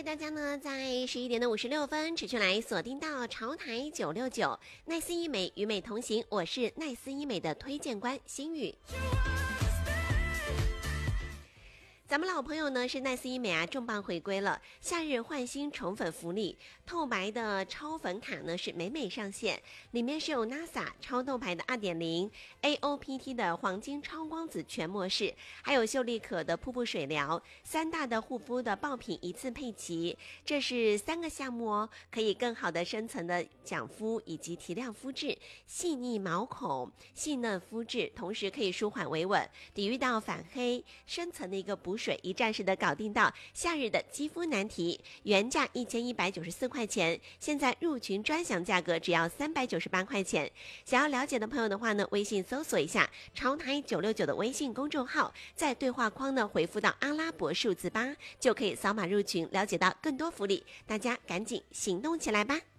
大家呢在11:56持续来锁定到潮台969奈斯医美与美同行，我是奈斯医美的推荐官心雨。咱们老朋友呢是奈斯医美啊，重磅回归了，夏日焕新宠粉福利，透白的超粉卡呢是美美上线，里面是有 NASA 超透白的 2.0 AOPT 的黄金超光子全模式，还有秀丽可的瀑布水疗，3大的护肤的爆品一次配齐，这是3个项目哦，可以更好的深层的讲肤以及提亮肤质，细腻毛孔，细嫩肤质，同时可以舒缓维稳，抵御到反黑，深层的一个补水，一站式的搞定到夏日的肌肤难题。原价1194块钱，现在入群专享价格只要398块钱。想要了解的朋友的话呢，微信搜索一下潮台969的微信公众号，在对话框呢回复到阿拉伯数字8，就可以扫码入群，了解到更多福利。大家赶紧行动起来吧！